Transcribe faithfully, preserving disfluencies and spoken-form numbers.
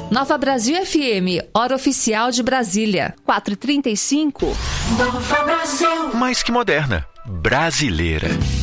Nova Brasil F M, hora oficial de Brasília. quatro e trinta e cinco. Nova Brasil. Mais que moderna, brasileira.